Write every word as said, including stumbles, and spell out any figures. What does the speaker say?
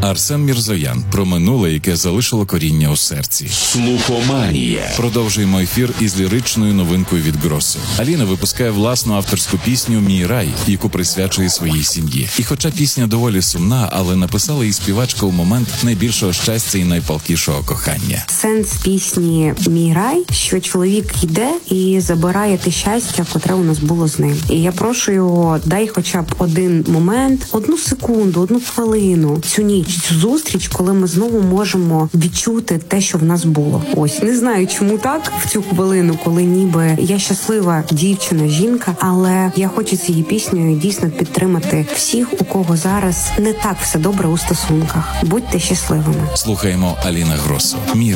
Арсен Мірзоян про минуле, яке залишило коріння у серці. Слухоманія. Продовжуємо ефір із ліричною новинкою від Гросу. Аліна випускає власну авторську пісню «Мій рай», яку присвячує своїй сім'ї. І хоча пісня доволі сумна, але написала її співачка у момент найбільшого щастя і найпалкішого кохання. Сенс пісні «Мій рай», що чоловік йде і забирає те щастя, котре у нас було з ним. І я прошу його, дай хоча б один момент, одну секунду, одну хвилину, цю ніч, цю зустріч, коли ми знову можемо відчути те, що в нас було. Ось, не знаю, чому так, в цю хвилину, коли ніби я щаслива дівчина, жінка, але я хочу цією піснею дійсно підтримати всіх, у кого зараз не так все добре у стосунках. Будьте щасливими. Слухаємо Аліна Гросу. «Мій